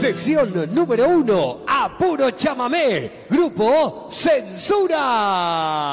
Sección número 1, a puro chamamé. Grupo Censura.